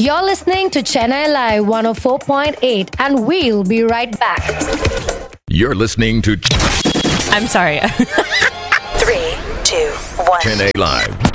You're listening to Chennai Live 104.8 and we'll be right back. You're listening to I'm sorry. 3, 2, 1. Chennai Live